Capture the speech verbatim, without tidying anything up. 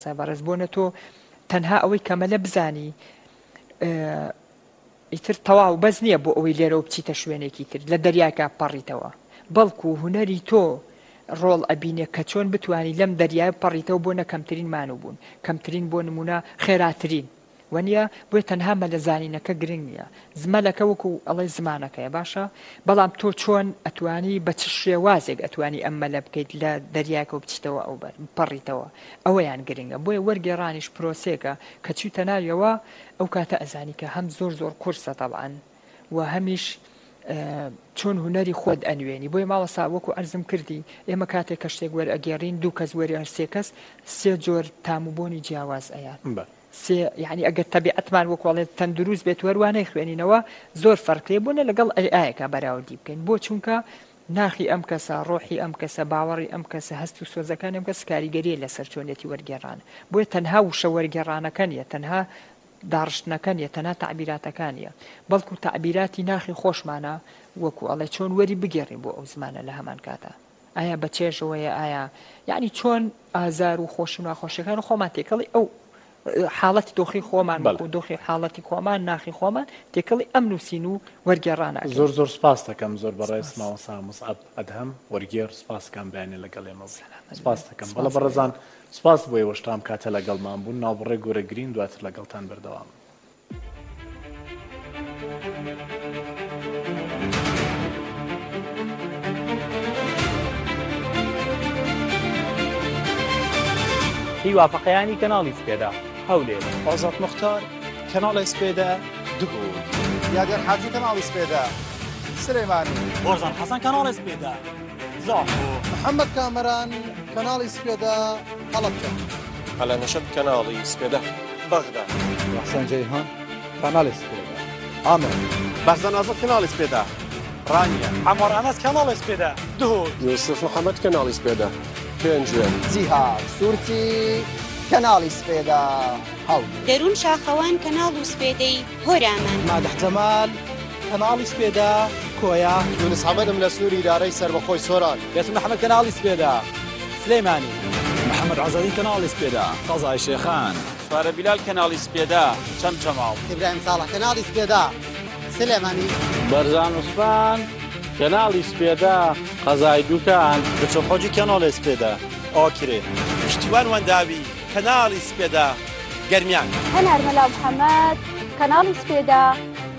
بەڕێز بۆنە تۆ تەنها ئەوەی کەمەلە بزانی ئیتر تەواو بەس نییە بۆ ئەوەی لێرەوە بچیتە شوێنێکی تر لە دەریاکە پەڕیتەوە بەڵکو هوەری تۆ ڕۆڵ ئەبینێ کە چۆن بتوانی لەم دەریای پەڕیتەوە بۆ نە کەمترین مانو بوون کەمترین بۆ نمونە خێراترین وەنیە بۆی تەنها مەلە زانینەکە گرنگ نییە زمەلەکە وەکو ئەڵێ زمانەکەیە باشە بەڵام تۆ چۆن ئەتوانی بە چ شێوازێک ئەتوانی ئەم مەلە بکەیت لە دەریاکە و بچیتەوە ئەو پەڕیتەوە ئەوەیان گرنگە بۆیە وەرگێڕانیش پرۆسێکە کە چوتە ناویەوە ئەو کاتە ئەزانی کە هەم زۆر زۆر قورسە تەبعاً و هەمیش چۆن هوەری خۆت ئەنوێنی بۆی ماوەسا وەکو ئەرزم کردی ئێمە کاتێک کە شتێک وەرئەگێڕین دوو کەس وەری هەر سێ کەس سێ جۆر تاموبوونی جیاواز ئەیان سێ یعنی ئەگەر تەبیعەتمان وەکوڵێت تەندروست بێت وەروانەی خوێنینەوە زۆر فەرقێ بوونە لەگەڵ ئایەکە بەراوردی بکەین بۆ چونکە ناخی ئەم کەسە ڕۆحی ئەم کەسە باوەڕی ئەم کەسە هەست و سۆزەکان ئەم کەس کاریگەریە لەسەر چۆنێتی وەرگێڕان بۆیە تەنها وشە وەرگێڕانەکە نیە تەنها داڕشتنەکە نیە تەنها تعبیراتەکان نیە بەڵکو تعبیراتی ناخی خۆشمانە وەکو ئەڵێ چۆن وەری بگێڕین بۆ ئەو زمانە لە هەمان کاتە ئایا بە چێژەوەیە ئایا یعنی چۆن ئازار و خۆش و ناخۆشیەکان خۆمان تێکەڵی ئەو حاڵەتی دۆخی خۆمان و دۆخی حاڵەتی خۆمان ناخی خۆمان تێکەڵی ئەم نووسین و وەرگێڕانە زۆر زۆر سپاس دەکەم زۆر بەڕێز ماوەسا مصعب ئەدهم وەرگێڕ سپاسکەم بەیانێ لەگەڵ ئێمە سپاس دەکەم بەڵە بەڕێزان سپاس بۆ ئێوەشتام کاتە لەگەڵمان بوون ناوبڕێ گۆرەگرین دواتر لەگەڵتان بەردەوام هیوافەقەیانی کەناڵی سپێدا هەولێر ئازاد مختار کەناڵی سپێدا دوگۆ یاگەر حاجی کەناڵی سپێدا سلێمانی بۆرزان حەسەن کەناڵی سپێدا زاخۆ محەممەد کامەران کەناڵی سپێدا هەڵەبجە هەلە نەشەد کەناڵی سپێدا بەغدا حەسەن جەیهان کەناڵی سپێدا ئامێر بەرزەن ئازاد کەناڵی سپێدا ڕانیە عەمەر ئەنەس کەناڵی سپێدا دوو یوسف محەممەد کەناڵی سپێدا پێنجێ جیهاد سورتی کەناڵی سپێدا هەڵ دەروون شاخەوان کەناڵ و سپێدەی هۆرامان مادەح جەمال کەناڵی سپێدا کۆیا یونس حەمەدم لە سنووری ئیدارەی سەربەخۆی سۆران یاسین محەممەد کەناڵی سپێدا سلەیمانی محەممەد عەزەزی کەناڵی سپێدا قەزای شێخان سوارە بیلال کەناڵی سپێدا چەمچەماڵ ئیبراهیم ساڵح کەناڵی سپێدا سلێمانی بەرزان عوسمان کەناڵی سپێدا قەزای دوکان بچۆخۆجی کەناڵی سپێدا ئاکرێ پشتیوان وەنداوی کەناڵی سپێدا گەرمیان هەنار مەلا محەممەد کەناڵی سپێدا